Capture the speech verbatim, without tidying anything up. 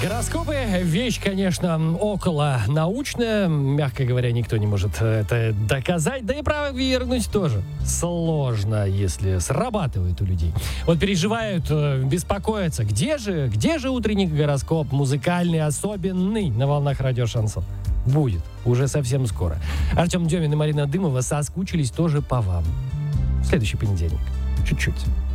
Гороскопы — вещь, конечно, около научная. Мягко говоря, никто не может это доказать. Да и опровергнуть тоже сложно, если срабатывает у людей. Вот переживают, беспокоятся. Где же, где же утренний гороскоп музыкальный, особенный на волнах радио «Шансон»? Будет. Уже совсем скоро. Артем Дёмин и Марина Дымова соскучились тоже по вам. В следующий понедельник. Чуть-чуть.